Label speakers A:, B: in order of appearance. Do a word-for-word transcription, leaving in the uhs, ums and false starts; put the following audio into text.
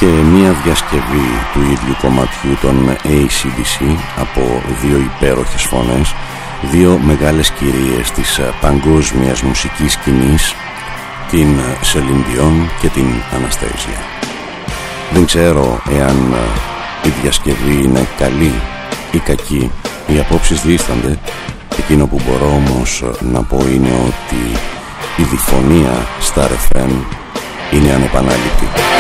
A: και μια διασκευή του ίδιου κομματιού των έι σι ντι σι από δύο υπέροχες φωνές, δύο μεγάλες κυρίες της παγκόσμιας μουσικής σκηνής, την Σελίν Διόν και την Αναστέζια. Δεν ξέρω εάν η διασκευή είναι καλή ή κακή, οι απόψεις δίστανται. Εκείνο που μπορώ όμως να πω είναι ότι η διφωνία στα ρεφρέν είναι ανεπανάληπτη.